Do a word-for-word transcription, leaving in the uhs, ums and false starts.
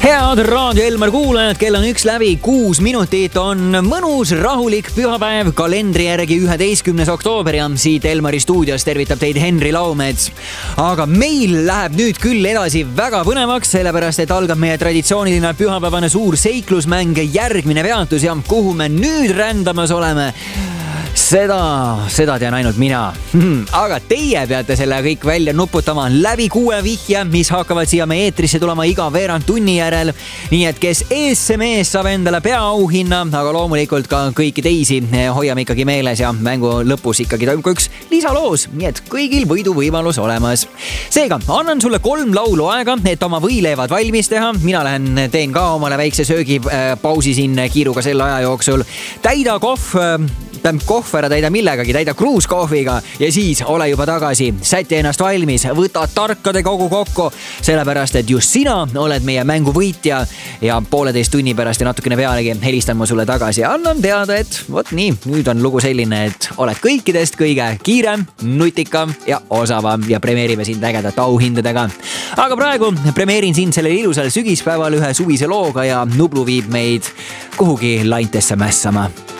Head Raadio Elmar kuulajad, kell on üks läbi kuus minutit, on mõnus, rahulik pühapäev, kalendri järgi üheteistkümnes oktoober ja siit Elmari stuudios tervitab teid Henri Laumets. Aga meil läheb nüüd küll edasi väga põnevaks, sellepärast et algab meie traditsiooniline pühapäevane suur seiklusmäng järgmine peatus ja kuhu me nüüd rändamas oleme. Seda, seda tean ainult mina. Aga teie peate selle kõik välja nuputama läbi kuue vihje, mis hakkavad siia meie eetrisse tulema iga veerand tunni järel. Nii et kes eesse mees saab endale peaauhinna, aga loomulikult ka kõiki teisi hoiame ikkagi meeles ja mängu lõpus ikkagi toimub üks lisaloos. Nii et kõigil võidu võimalus olemas. Seega, annan sulle kolm laulu aega, et oma võileivad valmis teha. Mina lähen teen ka omale väikse söögipausi siin kiiruga selle aja jooksul. Täida kohv, tähendab kohv ära täida millegagi, täida kruuskohviga ja siis ole juba tagasi. Säti ennast valmis, võta tarkade kogu kokku, sellepärast et just sina oled meie mängu võitja ja pooleteist tunni pärast ja natukene pealegi helistan ma sulle tagasi ja annan teada, et vot nii, nüüd on lugu selline, et oled kõikidest kõige kiirem, nutikam ja osavam ja premeerime sind ägedat auhindadega. Aga praegu premeerin sind sellel ilusal sügispäeval ühe suvise looga ja Nublu viib meid kuhugi laintesse mässama.